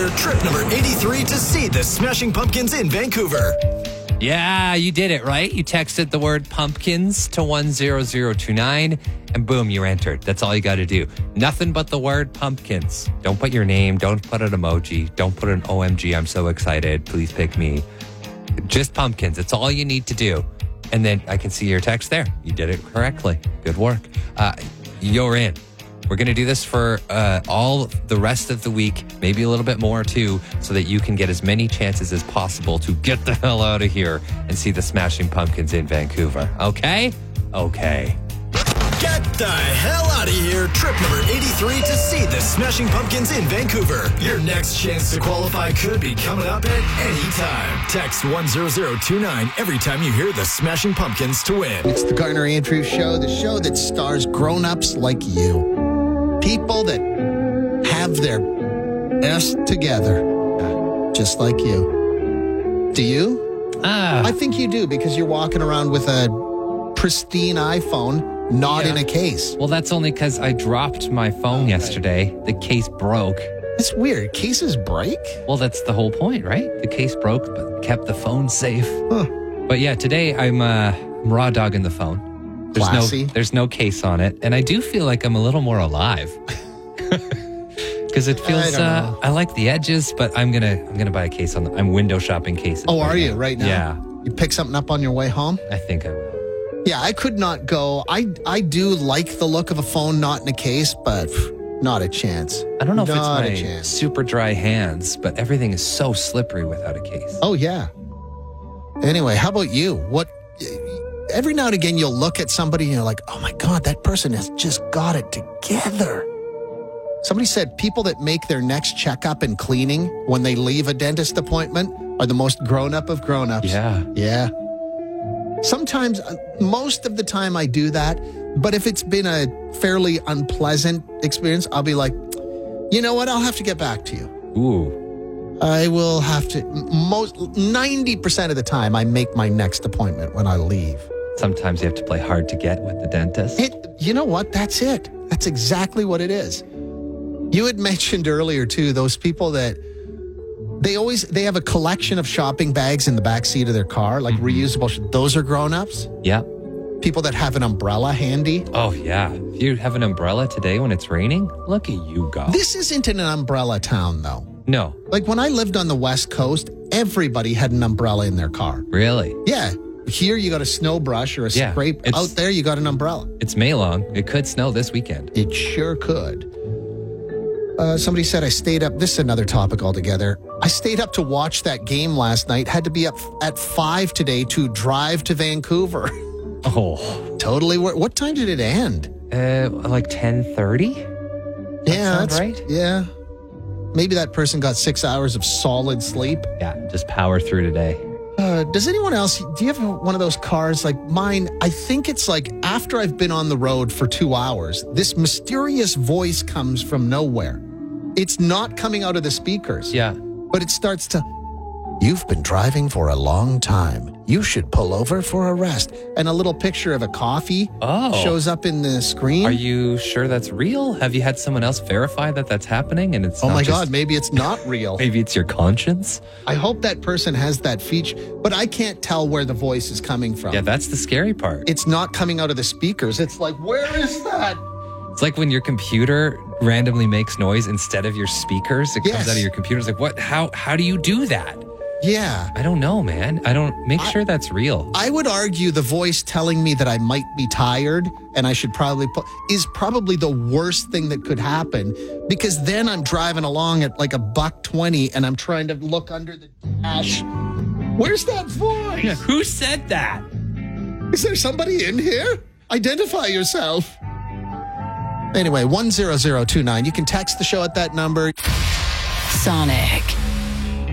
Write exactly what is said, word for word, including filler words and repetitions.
here, trip number eighty-three to see the Smashing Pumpkins in Vancouver. Yeah, you did it, right? You texted the word pumpkins to one zero zero two nine, and boom, you're entered. That's all you got to do. Nothing but the word pumpkins. Don't put your name. Don't put an emoji. Don't put an O M G, I'm so excited. Please pick me. Just pumpkins. That's all you need to do. And then I can see your text there. You did it correctly. Good work. Uh, you're in. We're going to do this for uh, all the rest of the week, maybe a little bit more too, so that you can get as many chances as possible to get the hell out of here and see the Smashing Pumpkins in Vancouver. Okay? Okay. Get the hell out of here. Trip number eighty-three to see the Smashing Pumpkins in Vancouver. Your next chance to qualify could be coming up at any time. Text one zero zero two nine every time you hear the Smashing Pumpkins to win. It's the Garner Andrews Show, the show that stars grown-ups like you. People that have their S together, just like you. Do you? Ah. I think you do, because you're walking around with a pristine iPhone, not Yeah. in a case. Well, that's only because I dropped my phone yesterday. The case broke. It's weird. Cases break? Well, that's the whole point, right? The case broke, but kept the phone safe. Huh. But yeah, today I'm, uh, I'm raw dogging the phone. There's Classy. no, there's no case on it, and I do feel like I'm a little more alive because it feels. I don't uh, know. I like the edges, but I'm gonna, I'm gonna buy a case on. The, I'm window shopping cases. Oh, are now. you right now? Yeah, You pick something up on your way home? I think I will. Yeah, I could not go. I I do like the look of a phone not in a case, but pff, not a chance. I don't know not if a it's my chance. super dry hands, but everything is so slippery without a case. Oh, yeah. Anyway, how about you? What? Every now and again, you'll look at somebody and you're like, oh my God, that person has just got it together. Somebody said people that make their next checkup and cleaning when they leave a dentist appointment are the most grown-up of grown-ups. Yeah. Yeah. Sometimes, uh, most of the time I do that, but if it's been a fairly unpleasant experience, I'll be like, you know what? I'll have to get back to you. Ooh. I will have to, most ninety percent of the time, I make my next appointment when I leave. Sometimes you have to play hard to get with the dentist. It, you know what? That's it. That's exactly what it is. You had mentioned earlier, too, those people that they always, they have a collection of shopping bags in the back seat of their car, like Mm-hmm. reusable. sh- Those are grown-ups. Yeah. People that have an umbrella handy. Oh yeah. If you have an umbrella today when it's raining, look at you go. This isn't an umbrella town, though. No, Like when I lived on the West Coast, everybody had an umbrella in their car. really. Yeah. Here you got a snow brush or a Yeah, scrape. it's- Out there you got an umbrella. It's May long. It could snow this weekend. It sure could. Uh, somebody said I stayed up. This is another topic altogether. I stayed up to watch that game last night. Had to be up at five today to drive to Vancouver. Oh, Totally. wor- What time did it end? uh, like ten thirty? Yeah, sound that's right? Yeah. Maybe that person got six hours of solid sleep. Yeah, just power through today. Uh, does anyone else, do you have one of those cars like mine? I think it's like after I've been on the road for two hours, this mysterious voice comes from nowhere. It's not coming out of the speakers. Yeah. But it starts to, you've been driving for a long time. You should pull over for a rest. And a little picture of a coffee Oh. shows up in the screen. Are you sure that's real? Have you had someone else verify that that's happening and it's oh not my just- God, maybe it's not real. Maybe it's your conscience? I hope that person has that feature, but I can't tell where the voice is coming from. Yeah, that's the scary part. It's not coming out of the speakers. It's like, where is that? It's like when your computer randomly makes noise instead of your speakers. It Yes. comes out of your computer. It's like, what? How, how do you do that? Yeah. I don't know, man. I don't, make I- sure that's real. I would argue the voice telling me that I might be tired and I should probably put is probably the worst thing that could happen, because then I'm driving along at like a buck twenty and I'm trying to look under the dash. Where's that voice? Who said that? Is there somebody in here? Identify yourself. Anyway, one zero zero two nine. You can text the show at that number. Sonic.